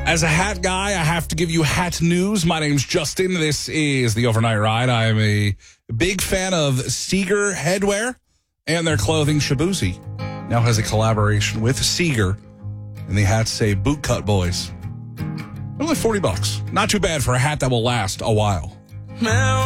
As a hat guy, I have to give you hat news. My name's Justin. This is the Overnight Ride. I am a big fan of Seeger Headwear and their clothing. Shabuzi now has a collaboration with Seeger, and the hats say Bootcut Boys. Only $40. Not too bad for a hat that will last a while.